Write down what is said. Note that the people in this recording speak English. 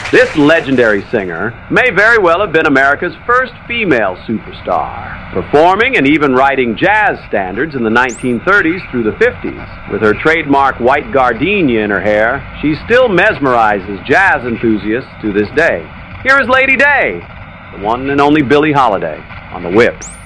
This legendary singer may very well have been America's first female superstar, performing and even writing jazz standards in the 1930s through the 50s. With her trademark white gardenia in her hair, she still mesmerizes jazz enthusiasts to this day. Here is Lady Day, the one and only Billie Holiday, on The Whip.